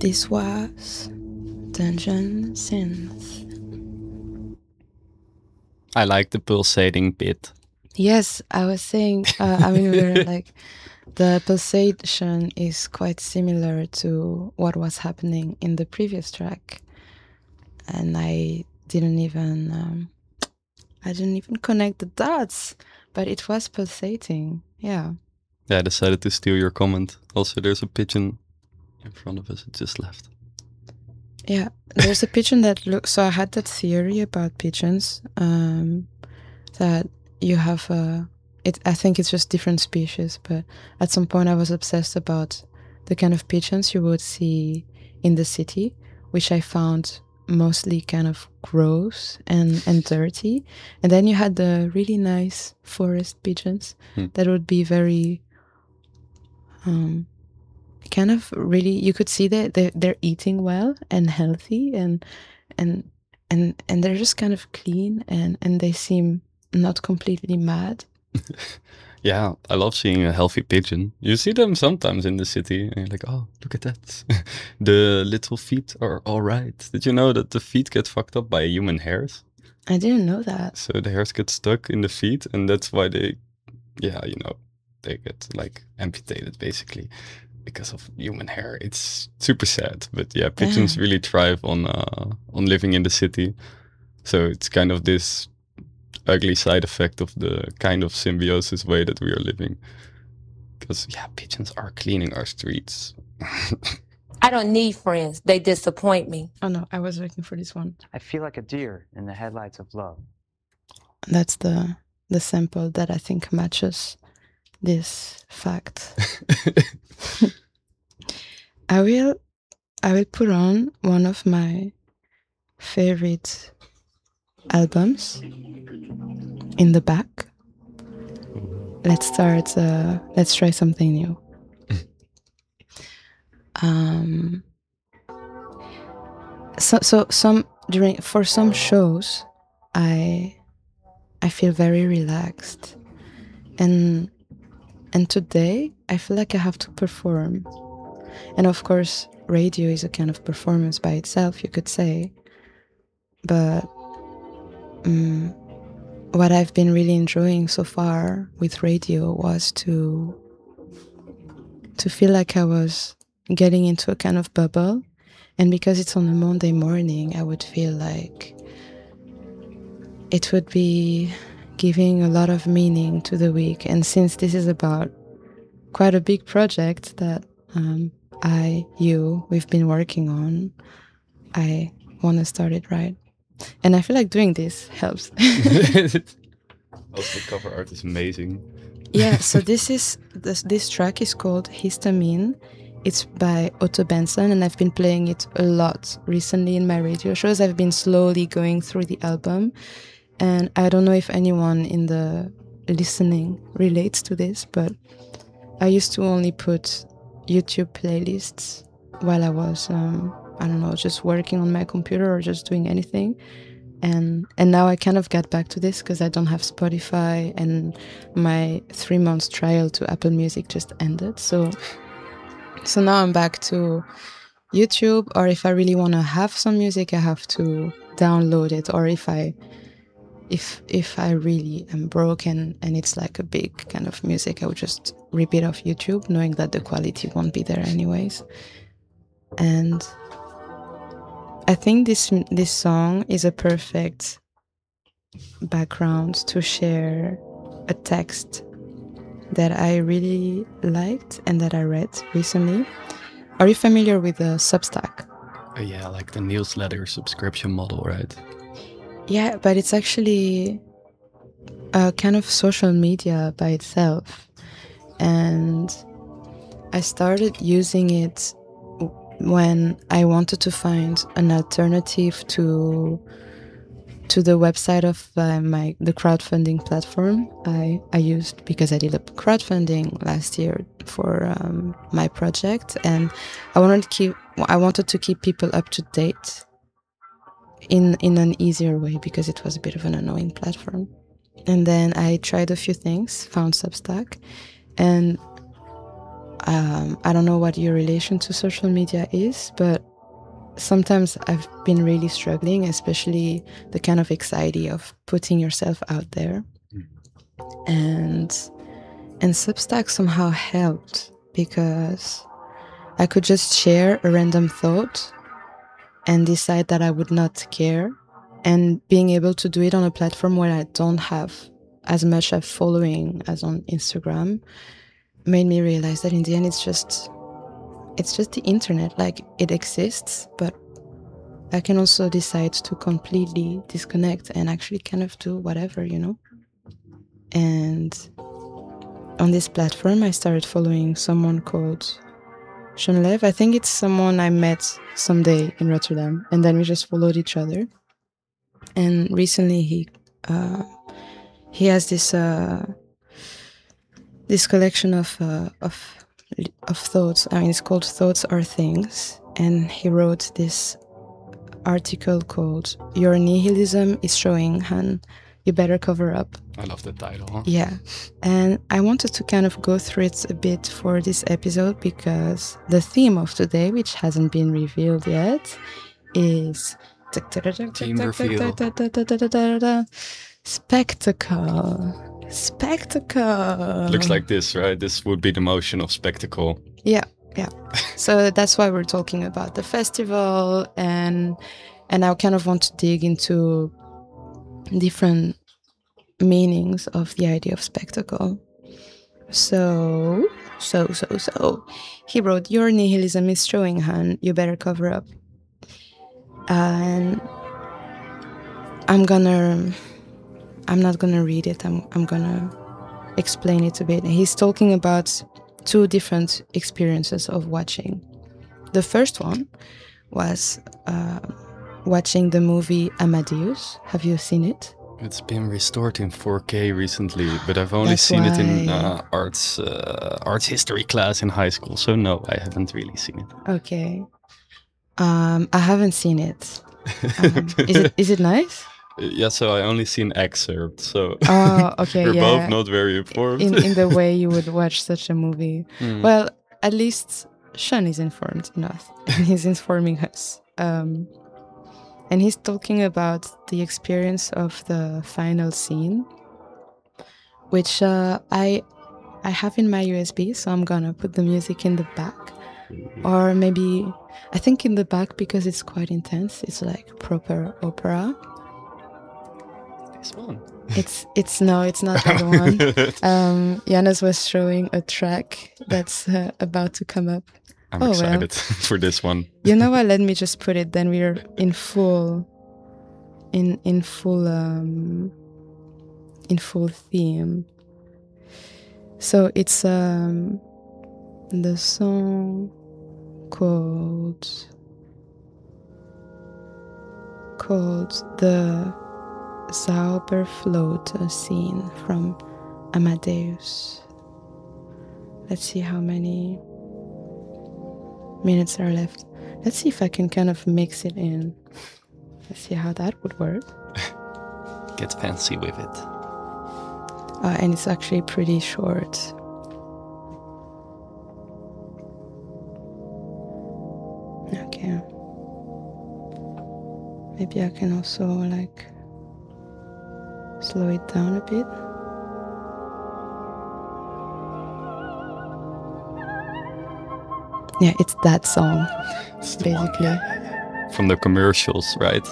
This was Dungeon Synth. I like the pulsating bit. Yes, I was saying, we were like, the pulsation is quite similar to what was happening in the previous track. And I didn't even connect the dots, but it was pulsating. Yeah. Yeah, I decided to steal your comment. Also, there's a pigeon in front of us. It just left. Yeah, there's a pigeon that looks. So I had that theory about pigeons, that you have I think it's just different species, but at some point I was obsessed about the kind of pigeons you would see in the city, which I found mostly kind of gross and dirty. And then you had the really nice forest pigeons that would be very kind of really, you could see that they're eating well and healthy and they're just kind of clean and they seem not completely mad. Yeah, I love seeing a healthy pigeon. You see them sometimes in the city and you're like, oh, look at that. The little feet are all right. Did you know that the feet get fucked up by human hairs? I didn't know that. So the hairs get stuck in the feet and that's why they get like amputated basically because of human hair. It's super sad, but yeah, pigeons really thrive on living in the city. So it's kind of this ugly side effect of the kind of symbiosis way that we are living. Because yeah, pigeons are cleaning our streets. I don't need friends. They disappoint me. Oh no, I was looking for this one. I feel like a deer in the headlights of love. That's the sample that I think matches this fact. I will put on one of my favorite albums in the back. Let's try something new. For some shows I feel very relaxed, and today I feel like I have to perform. And of course radio is a kind of performance by itself, you could say, but what I've been really enjoying so far with radio was to feel like I was getting into a kind of bubble. And because it's on a Monday morning, I would feel like it would be giving a lot of meaning to the week. And since this is about quite a big project that we've been working on, I want to start it right. And I feel like doing this helps. Also, the cover art is amazing. Yeah, so this track is called Histamine. It's by Otto Benson, and I've been playing it a lot recently in my radio shows. I've been slowly going through the album, and I don't know if anyone in the listening relates to this, but I used to only put YouTube playlists while I was just working on my computer or just doing anything. And now I kind of got back to this because I don't have Spotify, and my 3 months trial to Apple Music just ended. So now I'm back to YouTube, or if I really want to have some music, I have to download it. Or if I really am broke and it's like a big kind of music, I would just rip it off YouTube, knowing that the quality won't be there anyways. And I think this song is a perfect background to share a text that I really liked and that I read recently. Are you familiar with the Substack? Yeah, like the newsletter subscription model, right? Yeah, but it's actually a kind of social media by itself. And I started using it when I wanted to find an alternative to the website of the crowdfunding platform I used, because I did a crowdfunding last year for my project, and I wanted to keep people up to date in an easier way, because it was a bit of an annoying platform. And then I tried a few things, found Substack, and I don't know what your relation to social media is, but sometimes I've been really struggling, especially the kind of anxiety of putting yourself out there. And Substack somehow helped because I could just share a random thought and decide that I would not care. And being able to do it on a platform where I don't have as much of following as on Instagram made me realize that in the end it's just the internet. Like, it exists, but I can also decide to completely disconnect and actually kind of do whatever, you know? And on this platform, I started following someone called Shunlev. I think it's someone I met someday in Rotterdam, and then we just followed each other. And recently he has this collection of thoughts. I mean, it's called Thoughts Are Things, and he wrote this article called "Your Nihilism is Showing, Han. You Better Cover Up." I love the title. Huh? Yeah, and I wanted to kind of go through it a bit for this episode because the theme of today, which hasn't been revealed yet, is Team reveal. Spectacle. Looks like this, right? This would be the motion of spectacle. Yeah. So that's why we're talking about the festival, and I kind of want to dig into different meanings of the idea of spectacle. So he wrote, "Your nihilism is showing, Han. You better cover up." And I'm not gonna read it. I'm gonna explain it a bit. He's talking about two different experiences of watching. The first one was watching the movie Amadeus. Have you seen it? It's been restored in 4K recently, but I've only That's seen it in why- arts history class in high school. So no, I haven't really seen it. Okay. I haven't seen it. Is it nice? Yeah, so I only seen excerpts. So Oh, okay. we're Yeah. both not very informed. in the way you would watch such a movie. Hmm. Well, at least Sean is informed enough, and he's informing us. And he's talking about the experience of the final scene, which I have in my USB, so I'm gonna put the music in the back, or maybe I think in the back because it's quite intense. It's like proper opera. This one. It's not that one. Janus was showing a track that's about to come up. I'm Oh, well. excited for this one. You know what? Let me just put it. Then we're in full theme. So it's the song called the Zauberflöte scene from Amadeus. Let's see how many minutes are left. Let's see if I can kind of mix it in. Let's see how that would work. Get fancy with it. And it's actually pretty short. Okay. Maybe I can also like slow it down a bit. Yeah, it's that song, It's the one. basically. From the commercials, right?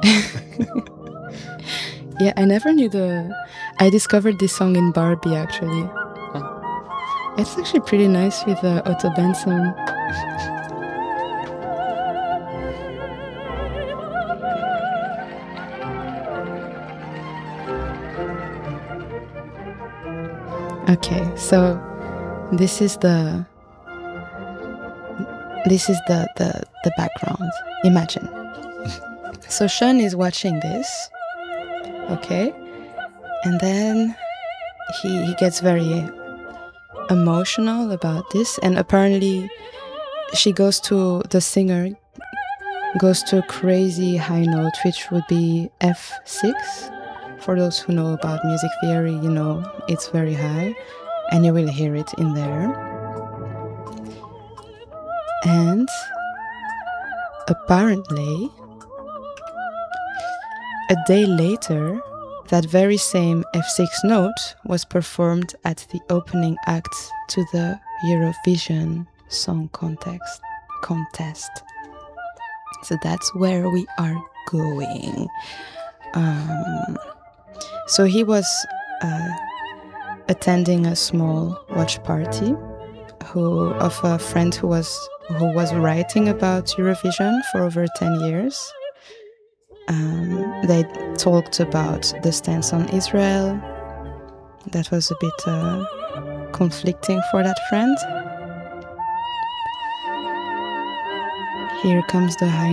Yeah, I never knew I discovered this song in Barbie, actually. It's actually pretty nice with Otto Benson. Okay, so this is the background. Imagine. So Sean is watching this, okay, and then he gets very emotional about this, and apparently the singer goes to a crazy high note, which would be F6. For those who know about music theory, you know it's very high, and you will hear it in there. And apparently, a day later, that very same F6 note was performed at the opening act to the Eurovision Song Contest. So that's where we are going. So he was attending a small watch party of a friend who was writing about Eurovision for over 10 years. They talked about the stance on Israel. That was a bit conflicting for that friend. Here comes the high